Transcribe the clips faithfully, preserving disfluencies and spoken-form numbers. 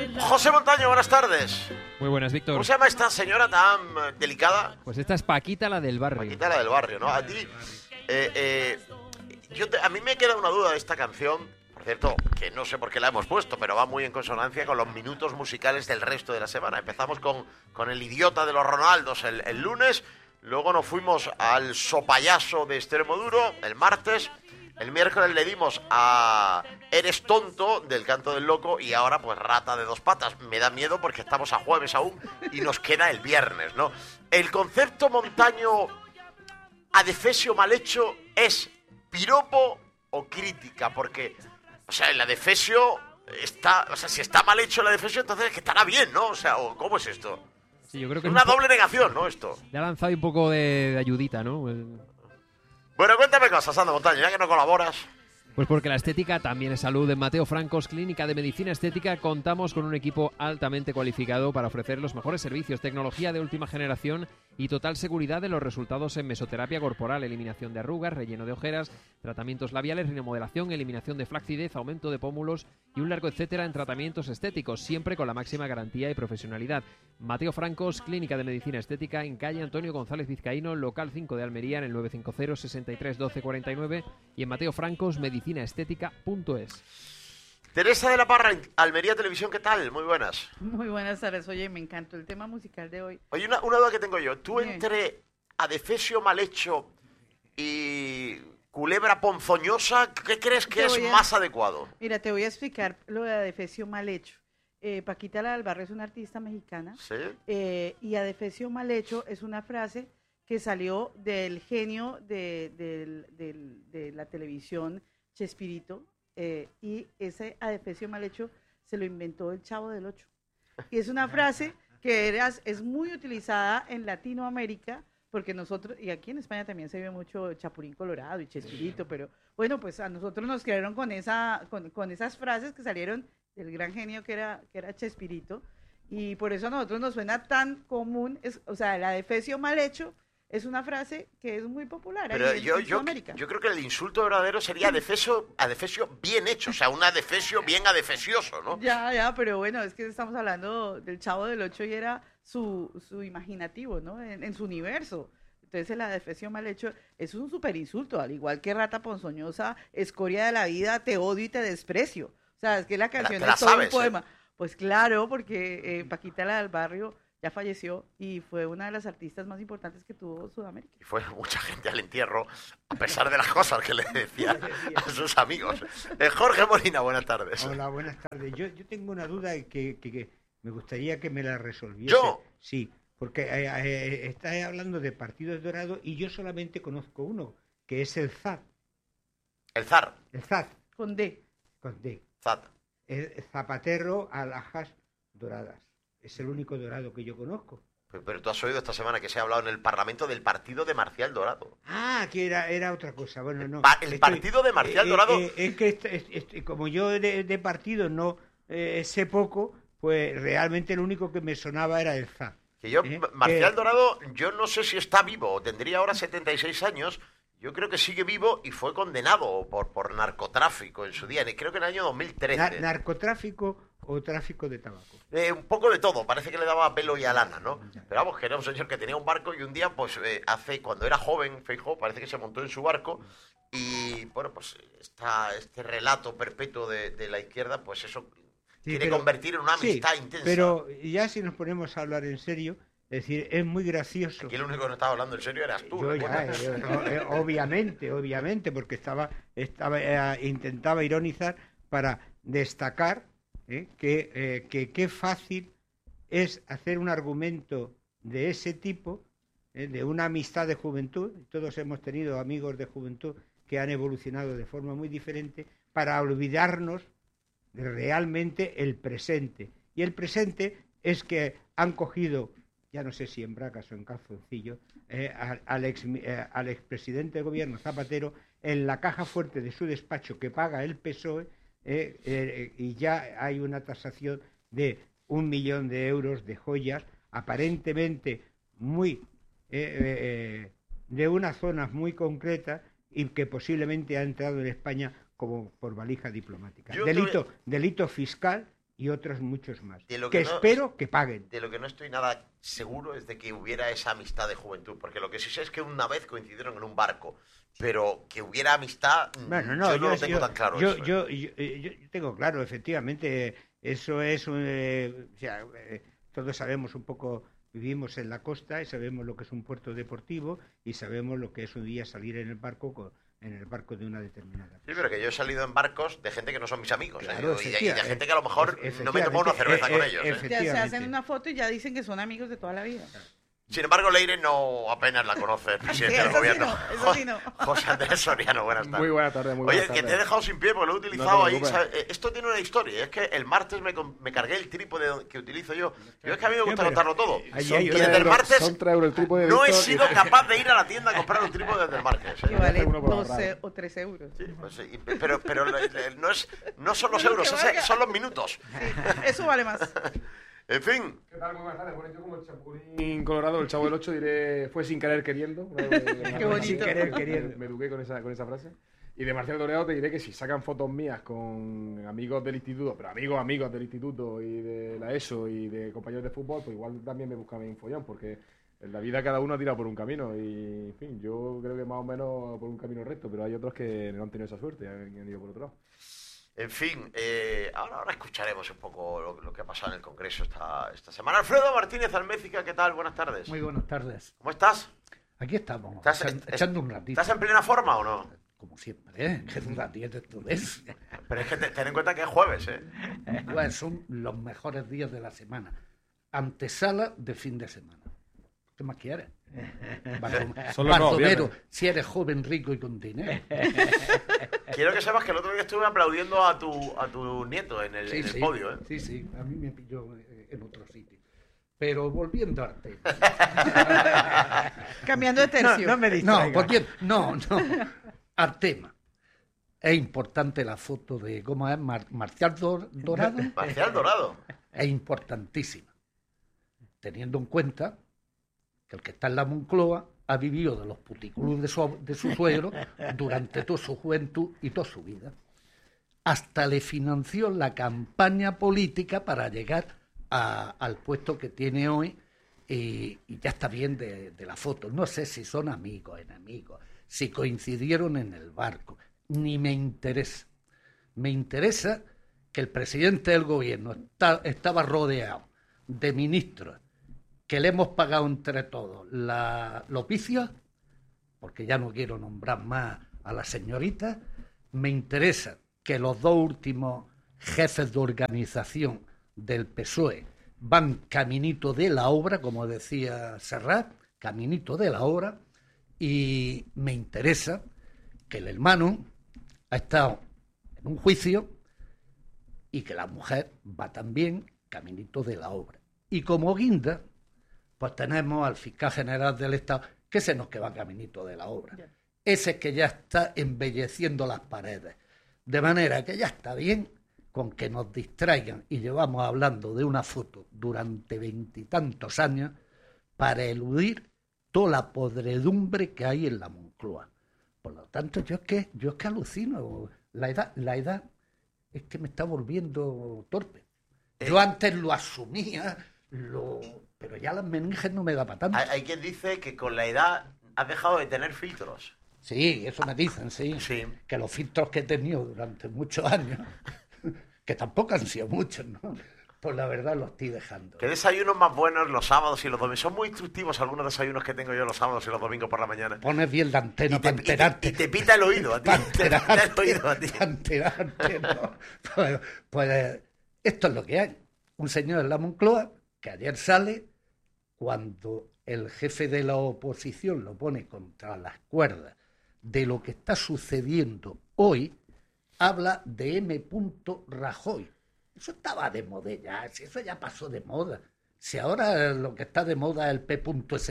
José Montaño, buenas tardes. Muy buenas, Víctor. ¿Cómo se llama esta señora tan eh, delicada? Pues esta es Paquita, la del barrio. Paquita, la del barrio, ¿no? A ti, eh, eh, yo te- a mí me queda una duda de esta canción. Por cierto, que no sé por qué la hemos puesto, pero va muy en consonancia con los minutos musicales del resto de la semana. Empezamos con, con el idiota de los Ronaldos el, el lunes, luego nos fuimos al sopayaso de Extremoduro el martes, el miércoles le dimos a Eres tonto del Canto del Loco y ahora pues Rata de dos patas. Me da miedo porque estamos a jueves aún y nos queda el viernes, ¿no? El concepto Montaño adefesio mal hecho es piropo o crítica, porque, o sea, el adefesio está, o sea, si está mal hecho el adefesio, entonces es que estará bien, ¿no? O sea, ¿o ¿cómo es esto? Sí, yo creo que Es es una un po- doble negación, ¿no? Esto. Le ha lanzado un poco de, de ayudita, ¿no? El- Bueno, cuéntame cosas, Sandra Montaño, ya que no colaboras. Pues porque la estética también es salud. En Mateo Francos Clínica de Medicina Estética contamos con un equipo altamente cualificado para ofrecer los mejores servicios, tecnología de última generación y total seguridad de los resultados en mesoterapia corporal, eliminación de arrugas, relleno de ojeras, tratamientos labiales, remodelación, eliminación de flacidez, aumento de pómulos y un largo etcétera en tratamientos estéticos, siempre con la máxima garantía y profesionalidad. Mateo Francos Clínica de Medicina Estética en calle Antonio González Vizcaíno, local cinco de Almería, en el nueve cinco cero, sesenta y tres, doce, cuarenta y nueve y en Mateo Francos medicina estética punto es. Teresa de la Parra, Almería Televisión, ¿qué tal? Muy buenas. Muy buenas tardes. Oye, me encantó el tema musical de hoy. Oye, una, una duda que tengo yo. ¿Tú Dime. entre adefesio mal hecho y culebra ponzoñosa, qué crees que Te es voy a- más adecuado? Mira, te voy a explicar lo de Adefesio mal hecho. Eh, Paquita la del Barrio es una artista mexicana ¿Sí? eh, y Adefesio mal hecho es una frase que salió del genio de, del- del- de la televisión Chespirito eh, y ese Adefesio mal hecho se lo inventó el Chavo del Ocho. Y es una frase que era, es muy utilizada en Latinoamérica, porque nosotros, y aquí en España también se ve mucho Chapulín Colorado y Chespirito, pero bueno, pues a nosotros nos crearon con, esa, con, con esas frases que salieron del gran genio que era, que era Chespirito, y por eso a nosotros nos suena tan común, es, o sea, el adefesio mal hecho es una frase que es muy popular ahí Pero en, yo, en yo, Sudamérica. yo creo que el insulto verdadero sería adefesio, adefesio bien hecho, o sea, un adefesio bien adefesioso, ¿no? Ya, ya, pero bueno, es que estamos hablando del Chavo del Ocho y era su, su imaginativo, ¿no? En, en su universo. Entonces el adefesio mal hecho es un super insulto, al igual que rata ponzoñosa, escoria de la vida, te odio y te desprecio. O sea, es que la canción te la es todo sabes, un poema. Pues claro, porque eh, Paquita la del Barrio ya falleció y fue una de las artistas más importantes que tuvo Sudamérica. Y fue mucha gente al entierro, a pesar de las cosas que le decía a sus amigos. Eh, Jorge Molina, buenas tardes. Hola, buenas tardes. Yo, yo tengo una duda que, que, que me gustaría que me la resolviese. ¿Yo? Sí, porque eh, eh, estás hablando de partidos dorados y yo solamente conozco uno, que es el Z A D. El zar, El Z A D, Con D. con D. zat. El Zapatero Alhajas Doradas. Es el único dorado que yo conozco. Pero, pero tú has oído esta semana que se ha hablado en el Parlamento del partido de Marcial Dorado. Ah, que era, era otra cosa. Bueno, no. Pa- el Estoy- partido de Marcial eh, Dorado. eh, es que est- est- est- como yo de, de partidos no eh, sé poco, pues realmente lo único que me sonaba era el Z A D. Que yo, ¿Eh? Marcial Que- Dorado, yo no sé si está vivo o tendría ahora setenta y seis años. Yo creo que sigue vivo y fue condenado por, por narcotráfico en su día. Creo que en el año dos mil trece. Na- narcotráfico o tráfico de tabaco. Eh, un poco de todo, parece que le daba pelo y alana, ¿no? Pero vamos, que era un señor que tenía un barco y un día, pues, eh, hace, cuando era joven, Feijóo, parece que se montó en su barco y, bueno, pues, está este relato perpetuo de, de la izquierda, pues eso Sí, quiere pero- convertir en una sí, amistad intensa. Pero ya si nos ponemos a hablar en serio, es decir, es muy gracioso. Aquí el único que no estaba hablando en serio eras tú. Yo ya, ¿recuerdas? yo- o- eh, obviamente, obviamente, porque estaba, estaba eh, intentaba ironizar para destacar eh, que eh, que qué fácil es hacer un argumento de ese tipo, eh, de una amistad de juventud. Todos hemos tenido amigos de juventud que han evolucionado de forma muy diferente para olvidarnos de realmente el presente. Y el presente es que han cogido, ya no sé si en bracas o en calzoncillo, eh, al, al, ex, eh, al expresidente del gobierno Zapatero en la caja fuerte de su despacho que paga el P S O E eh, eh, y ya hay una tasación de un millón de euros de joyas aparentemente muy eh, eh, de unas zonas muy concretas y que posiblemente ha entrado en España como por valija diplomática. Yo te Delito, voy delito fiscal y otros muchos más. De lo que que no- espero que paguen. De lo que no estoy nada seguro es de que hubiera esa amistad de juventud, porque lo que sí sé es que una vez coincidieron en un barco, pero que hubiera amistad, mm, Bueno, no, yo no lo tengo yo- tan claro. Yo, eso, ¿eh? yo, yo, eh, yo tengo claro, efectivamente, eso es, un, eh, o sea, eh, todos sabemos un poco, vivimos en la costa y sabemos lo que es un puerto deportivo y sabemos lo que es un día salir en el barco con, en el barco de una determinada. Sí, pero que yo he salido en barcos de gente que no son mis amigos, ¿eh? Claro, y, de, y de efectiva- gente que a lo mejor efe- no me tomo una cerveza efectivamente, con eh, ellos. eh, ¿eh? Ya se efectivamente. hacen una foto y ya dicen que son amigos de toda la vida. Sin embargo, Leire no apenas la conoce, el presidente Sí, del eso sí gobierno. no, eso sí no. José Andrés Soriano, buenas tardes. Muy buena tarde, muy Oye, buenas que tardes. te he dejado sin pie porque lo he utilizado No te ahí. preocupes. ¿sabes? Eh, Esto tiene una historia. Es que el martes me, con- me cargué el trípode que utilizo yo. Yo es que a mí me gusta pero- contarlo todo. Ahí Son hay Y tres desde el euros- martes son tres euros el trípode de no he Víctor sido y- capaz de ir a la tienda a comprar un trípode desde el martes. ¿eh? Que vale uno por doce ahorrar. o tres euros. Sí, pues sí, y- pero pero le- le- no, es, no son los No, euros, que es- valga. son los minutos. Sí, eso vale más. En fin, ¿Qué tal? Muy buenas tardes. Bueno, yo como el chapulín colorado, el chavo del ocho, diré, fue sin querer queriendo. Qué bonito. Sin querer queriendo. Me, me eduqué con esa, con esa frase. Y de Marcial Doreado te diré que si sacan fotos mías con amigos del instituto, pero amigos, amigos del instituto y de la ESO y de compañeros de fútbol, pues igual también me buscan un follón, porque en la vida cada uno ha tirado por un camino y, en fin, yo creo que más o menos por un camino recto, pero hay otros que no han tenido esa suerte y han han ido por otro lado. en fin, eh, ahora, ahora escucharemos un poco lo, lo que ha pasado en el Congreso esta, esta semana. Alfredo Martínez Alméciga, ¿qué tal? Buenas tardes. Muy buenas tardes. ¿Cómo estás? Aquí estamos, ¿Estás, echan- est- echando un ratito. ¿Estás en plena forma o no? Como siempre, ¿eh? Que dura diez de tu vez. Pero es que te- ten en cuenta que es jueves, ¿eh? Pues son los mejores días de la semana. Antesala de fin de semana. ¿Qué más quieres? Barrom- Son los nuevos Barromero, viernes. si eres joven, rico y con dinero. Quiero que sepas que el otro día estuve aplaudiendo a tu, a tu nieto en el, Sí, en el sí, podio, ¿eh? sí, sí, a mí me pilló eh, en otro sitio. Pero volviendo al tema. Cambiando de No, tercio. no me No, distraigas. volviendo, no, no. Al tema. Es importante la foto de, ¿cómo es? Mar- Marcial Dor- Dorado. Marcial Dorado. Es importantísima, teniendo en cuenta que el que está en la Moncloa ha vivido de los puticlubs de su, de su suegro durante toda su juventud y toda su vida. Hasta le financió la campaña política para llegar a- al puesto que tiene hoy y, y ya está bien de, de la foto. No sé si son amigos, enemigos, si coincidieron en el barco, ni me interesa. Me interesa que el presidente del gobierno está- estaba rodeado de ministros que le hemos pagado entre todos la, los vicios, porque ya no quiero nombrar más a la señorita. Me interesa que los dos últimos jefes de organización del P S O E van caminito de la obra, como decía Serrat, caminito de la obra, y me interesa que el hermano ha estado en un juicio y que la mujer va también caminito de la obra. Y como guinda, pues tenemos al fiscal general del Estado, que ese no es que va caminito de la obra. Ya. Ese es que ya está embelleciendo las paredes. De manera que ya está bien con que nos distraigan y llevamos hablando de una foto durante veintitantos años para eludir toda la podredumbre que hay en la Moncloa. Por lo tanto, yo es que, yo es que alucino. La edad, la edad es que me está volviendo torpe. Yo antes lo asumía, lo... pero ya las meninges no me da para tanto. Hay, hay quien dice que con la edad has dejado de tener filtros. Sí, eso me dicen, sí. Sí. Que los filtros que he tenido durante muchos años, que tampoco han sido muchos, ¿no? Pues la verdad los estoy dejando. ¿Qué desayunos más buenos los sábados y los domingos? Son muy instructivos algunos desayunos que tengo yo los sábados y los domingos por la mañana. Pones bien la antena Y te, para y te- enterarte. y te pita el oído a ti. Para Te pita el oído a ti. enterarte, para enterarte, ¿no? Pues, pues, eh, esto es lo que hay. Un señor en la Moncloa que ayer sale cuando el jefe de la oposición lo pone contra las cuerdas de lo que está sucediendo hoy, habla de M. Rajoy. Eso estaba de moda ya, si eso ya pasó de moda. Si ahora lo que está de moda es el P. S.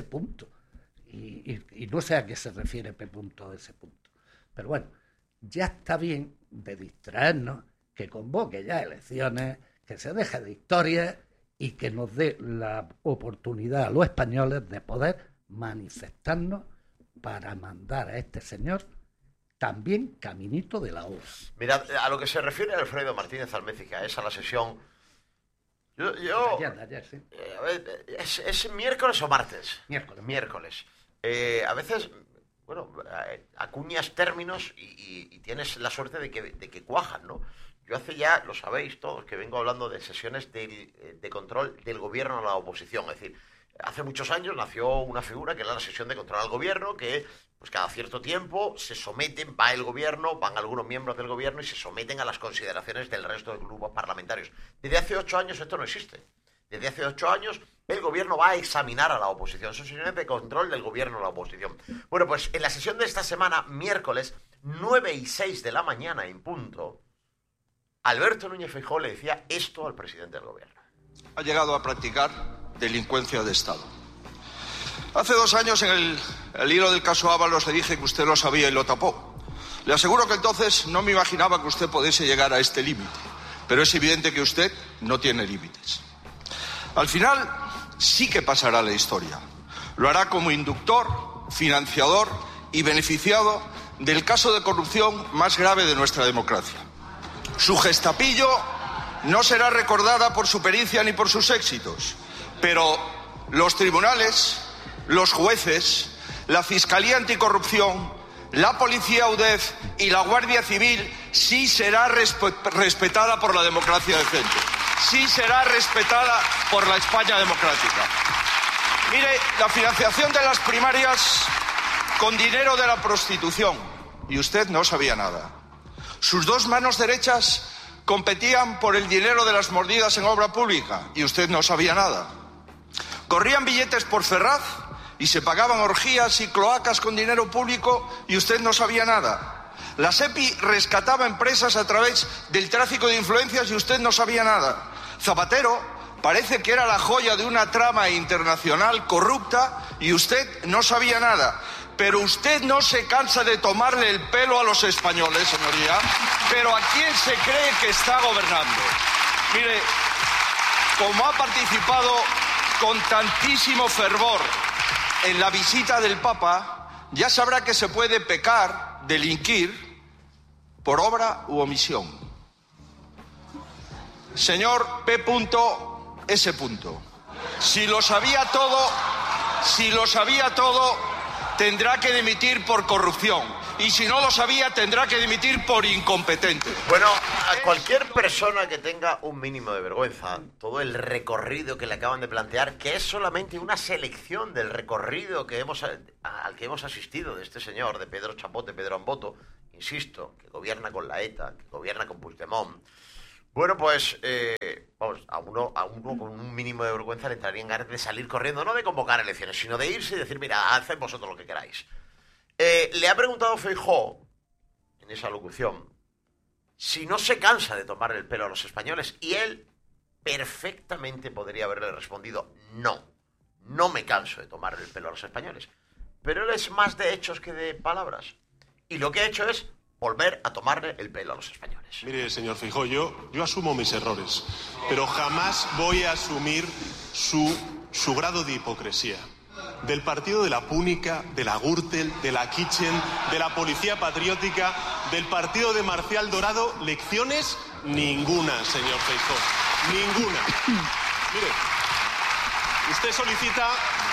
Y, y, y no sé a qué se refiere P. S. Pero bueno, ya está bien de distraernos, que convoque ya elecciones, que se deje de historias y que nos dé la oportunidad a los españoles de poder manifestarnos para mandar a este señor también caminito de la obra. Mira, a lo que se refiere Alfredo Martínez Alméciga es a la sesión Yo, yo Ayer, ayer, sí. eh, a ver, ¿es, ¿es miércoles o martes? Miércoles. Miércoles. Eh, a veces, bueno, eh, acuñas términos y, y- y tienes la suerte de que, de que cuajan, ¿no? Yo hace ya, lo sabéis todos, que vengo hablando de sesiones del, eh, de control del gobierno a la oposición. Es decir, hace muchos años nació una figura que era la sesión de control al gobierno, que pues cada cierto tiempo se someten, va el gobierno, van algunos miembros del gobierno y se someten a las consideraciones del resto de grupos parlamentarios. Desde hace ocho años esto no existe. Desde hace ocho años el gobierno va a examinar a la oposición. Son sesiones de control del gobierno a la oposición. Bueno, pues en la sesión de esta semana, miércoles, nueve y seis de la mañana en punto, Alberto Núñez Feijóo le decía esto al presidente del gobierno. Ha llegado a practicar delincuencia de Estado. Hace dos años, en el, el hilo del caso Ábalos, le dije que usted lo sabía y lo tapó. Le aseguro que entonces no me imaginaba que usted pudiese llegar a este límite, pero es evidente que usted no tiene límites. Al final, sí que pasará a la historia. Lo hará como inductor, financiador y beneficiado del caso de corrupción más grave de nuestra democracia. Su gestapillo no será recordada por su pericia ni por sus éxitos, pero los tribunales, los jueces, la Fiscalía Anticorrupción, la Policía U D E F y la Guardia Civil sí será respe- respetada por la democracia decente, sí será respetada por la España democrática. Mire, la financiación de las primarias con dinero de la prostitución, y usted no sabía nada. Sus dos manos derechas competían por el dinero de las mordidas en obra pública, y usted no sabía nada. Corrían billetes por Ferraz y se pagaban orgías y cloacas con dinero público y usted no sabía nada. La SEPI rescataba empresas a través del tráfico de influencias y usted no sabía nada. Zapatero parece que era la joya de una trama internacional corrupta y usted no sabía nada. Pero usted no se cansa de tomarle el pelo a los españoles, señoría. Pero ¿a quién se cree que está gobernando? Mire, como ha participado con tantísimo fervor en la visita del Papa, ya sabrá que se puede pecar, delinquir, por obra u omisión. Señor P. S. Si lo sabía todo, si lo sabía todo, tendrá que dimitir por corrupción. Y si no lo sabía, tendrá que dimitir por incompetente. Bueno, a cualquier persona que tenga un mínimo de vergüenza, todo el recorrido que le acaban de plantear, que es solamente una selección del recorrido que hemos, al que hemos asistido de este señor, de Pedro Chapot, de Pedro Amboto, insisto, que gobierna con la ETA, que gobierna con Puigdemont. Bueno, pues, eh, vamos, a uno, a uno con un mínimo de vergüenza le entraría en ganas de salir corriendo, no de convocar elecciones, sino de irse y decir, mira, haced vosotros lo que queráis. Eh, le ha preguntado Feijóo, en esa locución, si no se cansa de tomar el pelo a los españoles, y él perfectamente podría haberle respondido, no, no me canso de tomar el pelo a los españoles. Pero él es más de hechos que de palabras. Y lo que ha hecho es volver a tomarle el pelo a los españoles. Mire, señor Feijóo, yo, yo asumo mis errores, pero jamás voy a asumir su, su grado de hipocresía. Del partido de la Púnica, de la Gürtel, de la Kitchen, de la Policía Patriótica, del partido de Marcial Dorado, lecciones ninguna, señor Feijóo, ninguna. Mire, usted solicita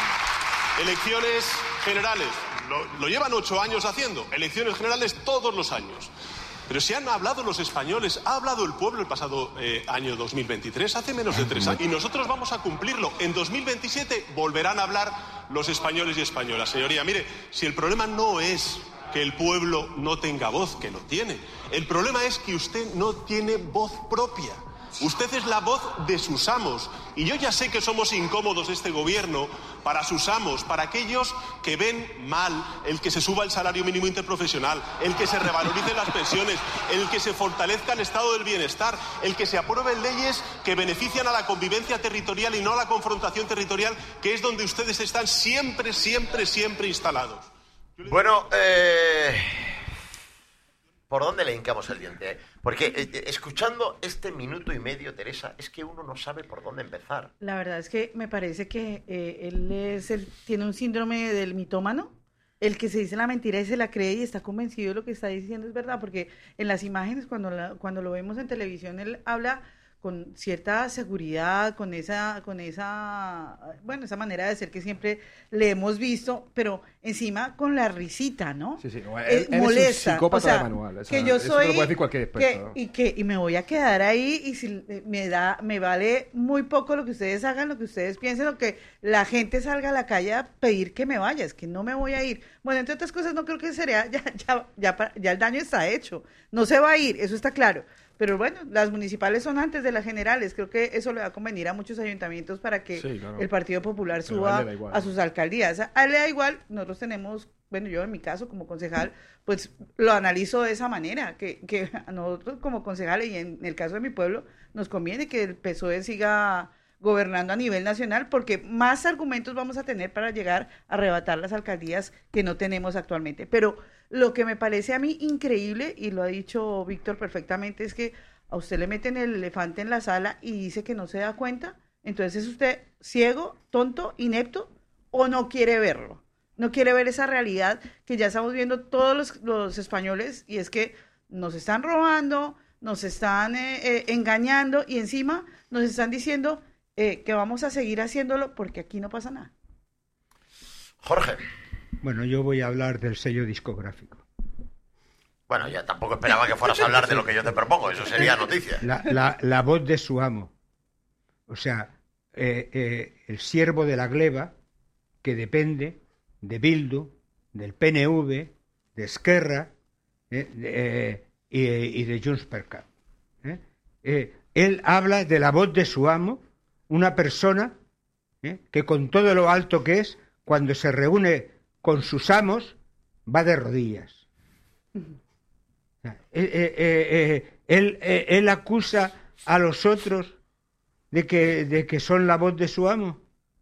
elecciones generales, lo, lo llevan ocho años haciendo, elecciones generales todos los años. Pero si han hablado los españoles, ha hablado el pueblo el pasado eh, año dos mil veintitrés, hace menos de tres años, y nosotros vamos a cumplirlo. En dos mil veintisiete volverán a hablar los españoles y españolas. Señoría, mire, si el problema no es que el pueblo no tenga voz, que lo tiene, el problema es que usted no tiene voz propia. Usted es la voz de sus amos. Y yo ya sé que somos incómodos este gobierno para sus amos, para aquellos que ven mal el que se suba el salario mínimo interprofesional, el que se revaloricen las pensiones, el que se fortalezca el estado del bienestar, el que se aprueben leyes que benefician a la convivencia territorial y no a la confrontación territorial, que es donde ustedes están siempre, siempre, siempre instalados. Bueno, eh... ¿por dónde le hincamos el diente? Porque eh, escuchando este minuto y medio, Teresa, es que uno no sabe por dónde empezar. La verdad es que me parece que eh, él es el, tiene un síndrome del mitómano, el que se dice la mentira y se la cree y está convencido de lo que está diciendo es verdad, porque en las imágenes, cuando, la, cuando lo vemos en televisión, él habla con cierta seguridad, con esa, con esa, bueno, esa manera de ser que siempre le hemos visto, pero encima con la risita, ¿no? Sí, sí. No, Eh, él, él molesta. es un psicópata O sea, de manual. O sea, que yo eso soy te lo puede decir cualquier experto. que, ¿no? y que y me voy a quedar ahí y si me da me vale muy poco lo que ustedes hagan, lo que ustedes piensen, lo que la gente salga a la calle a pedir que me vaya, es que no me voy a ir. Bueno, entre otras cosas, no creo que sería ya ya ya, pa- ya el daño está hecho. No se va a ir, eso está claro. Pero bueno, las municipales son antes de las generales. Creo que eso le va a convenir a muchos ayuntamientos para que Sí, claro. el Partido Popular Pero suba a él le da igual, a ¿no? sus alcaldías. A él le da igual, nosotros tenemos, bueno, yo en mi caso como concejal, pues lo analizo de esa manera, que, que a nosotros como concejales y en el caso de mi pueblo, nos conviene que el P S O E siga gobernando a nivel nacional, porque más argumentos vamos a tener para llegar a arrebatar las alcaldías que no tenemos actualmente. Pero lo que me parece a mí increíble, y lo ha dicho Víctor perfectamente, es que a usted le meten el elefante en la sala y dice que no se da cuenta. Entonces, ¿es usted ciego, tonto, inepto o no quiere verlo? No quiere ver esa realidad que ya estamos viendo todos los, los españoles, y es que nos están robando, nos están eh, eh, engañando y encima nos están diciendo eh, que vamos a seguir haciéndolo porque aquí no pasa nada. Jorge. Bueno, yo voy a hablar del sello discográfico. Bueno, ya tampoco esperaba que fueras a hablar de lo que yo te propongo, eso sería noticia. La, la, la voz de su amo. O sea, eh, eh, el siervo de la gleba que depende de Bildu, del P N V, de Esquerra eh, de, eh, y, y de Junts per Cat. ¿eh? Eh, él habla de la voz de su amo, una persona eh, que con todo lo alto que es, cuando se reúne con sus amos, va de rodillas. Eh, eh, eh, eh, él, eh, él acusa a los otros de que, de que son la voz de su amo.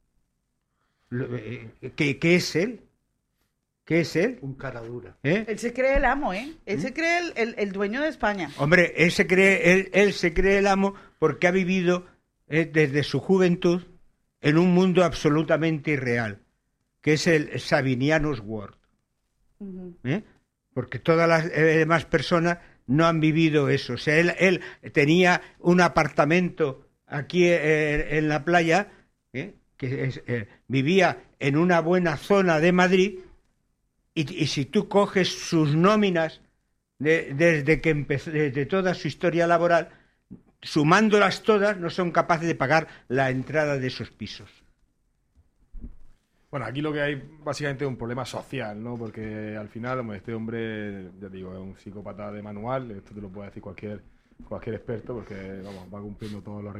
Lo- eh, ¿Qué, qué es él? ¿Qué es él? Un cara dura. ¿Eh? Él se cree el amo, ¿eh? Él se cree el, el, el dueño de España. Hombre, él se cree, él, él se cree el amo porque ha vivido eh, desde su juventud en un mundo absolutamente irreal, que es el Sabinianus World. Ujú. ¿eh? Porque todas las eh, demás personas no han vivido eso. O sea, él, él tenía un apartamento aquí eh, en la playa, ¿eh? que es, eh, vivía en una buena zona de Madrid, y, y si tú coges sus nóminas de- desde que empezó, desde toda su historia laboral, sumándolas todas, no son capaces de pagar la entrada de esos pisos. Bueno, aquí lo que hay básicamente es un problema social, ¿no? Porque al final, hombre, este hombre, ya te digo, es un psicópata de manual, esto te lo puede decir cualquier cualquier experto, porque vamos, va cumpliendo todos los requisitos